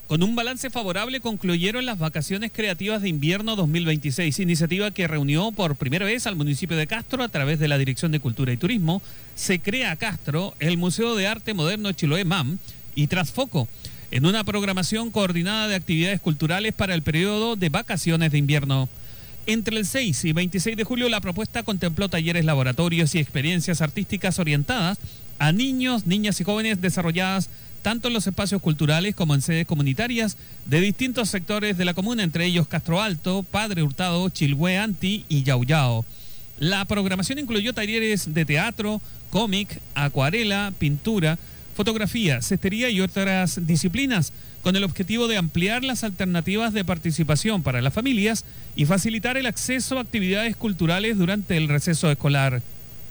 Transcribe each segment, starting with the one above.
Con un balance favorable concluyeron las vacaciones creativas de invierno 2026, iniciativa que reunió por primera vez al municipio de Castro a través de la Dirección de Cultura y Turismo, Se Crea Castro, el Museo de Arte Moderno Chiloé MAM y Trasfoco, en una programación coordinada de actividades culturales para el periodo de vacaciones de invierno. Entre el 6 y 26 de julio la propuesta contempló talleres, laboratorios y experiencias artísticas orientadas a niños, niñas y jóvenes desarrolladas tanto en los espacios culturales como en sedes comunitarias de distintos sectores de la comuna, entre ellos Castro Alto, Padre Hurtado, Chilhue Anti y Yauyao. La programación incluyó talleres de teatro, cómic, acuarela, pintura, fotografía, cestería y otras disciplinas, con el objetivo de ampliar las alternativas de participación para las familias y facilitar el acceso a actividades culturales durante el receso escolar.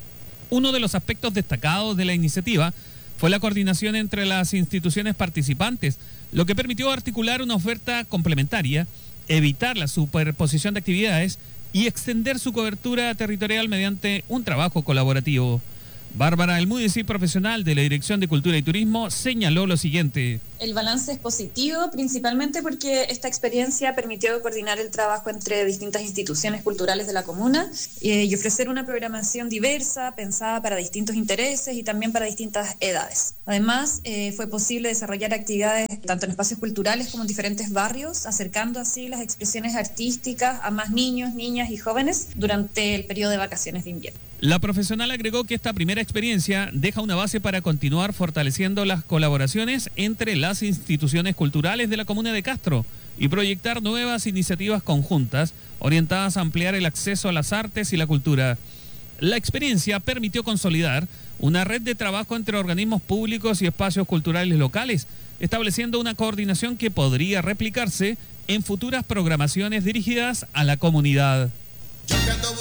Uno de los aspectos destacados de la iniciativa fue la coordinación entre las instituciones participantes, lo que permitió articular una oferta complementaria, evitar la superposición de actividades y extender su cobertura territorial mediante un trabajo colaborativo. Bárbara Elmúdez, profesional de la Dirección de Cultura y Turismo, señaló lo siguiente. El balance es positivo, principalmente porque esta experiencia permitió coordinar el trabajo entre distintas instituciones culturales de la comuna y ofrecer una programación diversa, pensada para distintos intereses y también para distintas edades. Además, fue posible desarrollar actividades tanto en espacios culturales como en diferentes barrios, acercando así las expresiones artísticas a más niños, niñas y jóvenes durante el periodo de vacaciones de invierno. La profesional agregó que esta primera experiencia deja una base para continuar fortaleciendo las colaboraciones entre las instituciones culturales de la comuna de Castro y proyectar nuevas iniciativas conjuntas orientadas a ampliar el acceso a las artes y la cultura. La experiencia permitió consolidar una red de trabajo entre organismos públicos y espacios culturales locales, estableciendo una coordinación que podría replicarse en futuras programaciones dirigidas a la comunidad.